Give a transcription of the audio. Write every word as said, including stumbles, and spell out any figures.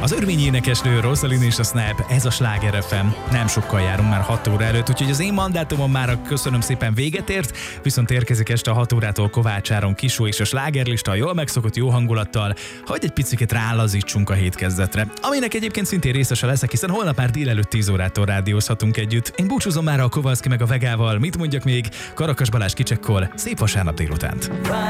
Az örmény énekesnő, Rosalyn és a Snap, ez a Sláger ef em. Nem sokkal járunk már hat óra előtt, úgyhogy az én mandátumom már köszönöm szépen véget ért, viszont érkezik este a hat órától Kovács Áron Kisó és a slágerlista a jól megszokott jó hangulattal, hogy egy picit rálazítsunk a hétkezdetre, aminek egyébként szintén részese leszek, hiszen holnap már délelőtt tíz órától rádiózhatunk együtt. Én búcsúzom már a Kovalszki meg a Vegával, mit mondjak még? Karakas Balázs kicsekkol, szép vasárnap délutánt!